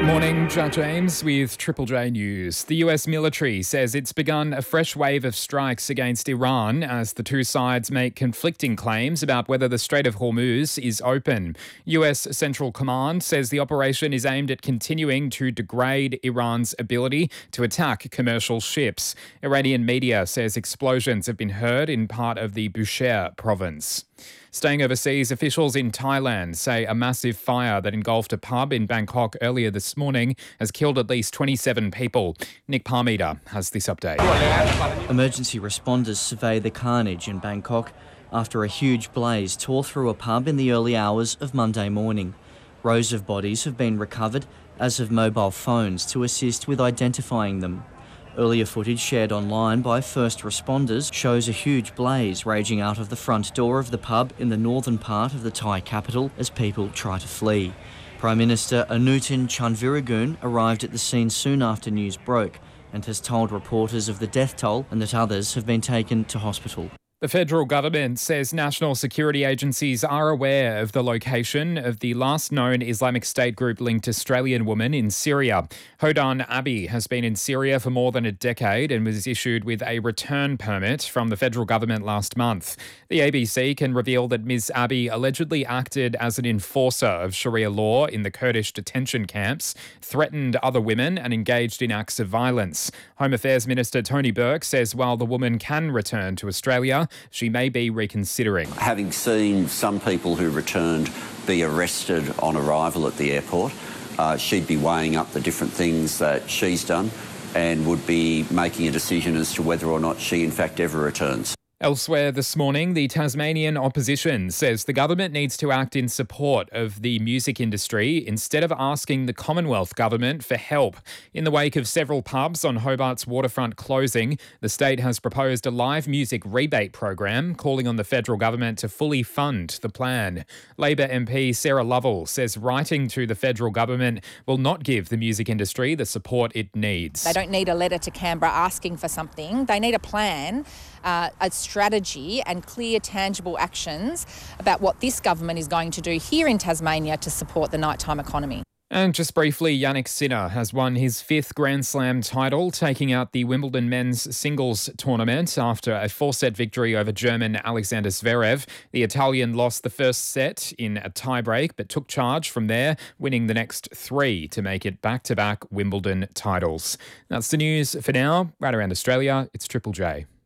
Morning, Jack James with Triple J News. The US military says it's begun a fresh wave of strikes against Iran as the two sides make conflicting claims about whether the Strait of Hormuz is open. US Central Command says the operation is aimed at continuing to degrade Iran's ability to attack commercial ships. Iranian media says explosions have been heard in part of the Bushehr province. Staying overseas, officials in Thailand say a massive fire that engulfed a pub in Bangkok earlier this morning has killed at least 27 people. Nick Parmeter has this update. Emergency responders survey the carnage in Bangkok after a huge blaze tore through a pub in the early hours of Monday morning. Rows of bodies have been recovered, as have mobile phones to assist with identifying them. Earlier footage shared online by first responders shows a huge blaze raging out of the front door of the pub in the northern part of the Thai capital as people try to flee. Prime Minister Anutin Chanvirakul arrived at the scene soon after news broke and has told reporters of the death toll and that others have been taken to hospital. The federal government says national security agencies are aware of the location of the last known Islamic State group linked Australian woman in Syria. Hodan Abi has been in Syria for more than a decade and was issued with a return permit from the federal government last month. The ABC can reveal that Ms. Abi allegedly acted as an enforcer of Sharia law in the Kurdish detention camps, threatened other women and engaged in acts of violence. Home Affairs Minister Tony Burke says while the woman can return to Australia, she may be reconsidering. Having seen some people who returned be arrested on arrival at the airport, she'd be weighing up the different things that she's done and would be making a decision as to whether or not she in fact ever returns. Elsewhere this morning, the Tasmanian opposition says the government needs to act in support of the music industry instead of asking the Commonwealth government for help. In the wake of several pubs on Hobart's waterfront closing, the state has proposed a live music rebate program, calling on the federal government to fully fund the plan. Labor MP Sarah Lovell says writing to the federal government will not give the music industry the support it needs. They don't need a letter to Canberra asking for something. They need a plan, a strategy and clear, tangible actions about what this government is going to do here in Tasmania to support the nighttime economy. And just briefly, Jannik Sinner has won his fifth Grand Slam title, taking out the Wimbledon men's singles tournament after a 4-set victory over German Alexander Zverev. The Italian lost the first set in a tiebreak, but took charge from there, winning the next 3 to make it back-to-back Wimbledon titles. That's the news for now. Right around Australia, it's Triple J.